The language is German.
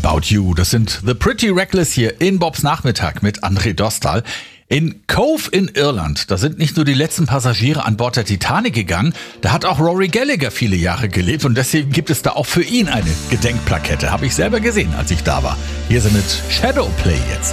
About You. Das sind The Pretty Reckless hier in Bobs Nachmittag mit André Dostal. In Cove in Irland, da sind nicht nur die letzten Passagiere an Bord der Titanic gegangen, da hat auch Rory Gallagher viele Jahre gelebt und deswegen gibt es da auch für ihn eine Gedenkplakette. Habe ich selber gesehen, als ich da war. Hier sind mit Shadowplay jetzt.